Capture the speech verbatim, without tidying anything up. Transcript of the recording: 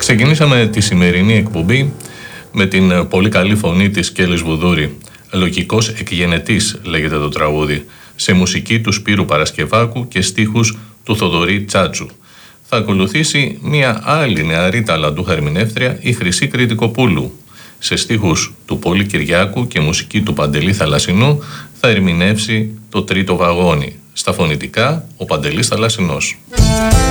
Ξεκινήσαμε τη σημερινή εκπομπή με την πολύ καλή φωνή της Κέλλης Βουδούρη. Λογικός εκγενετής λέγεται το τραγούδι, σε μουσική του Σπύρου Παρασκευάκου και στίχους του Θοδωρή Τσάτσου. Θα ακολουθήσει μια άλλη νεαρή ταλαντούχα ερμηνεύτρια, η Χρυσή Κρητικοπούλου. Σε στίχους του Πολύ Κυριάκου και μουσική του Παντελή Θαλασσινού θα ερμηνεύσει το Τρίτο Βαγόνι. Στα φωνητικά, ο Παντελής Θαλασσινός.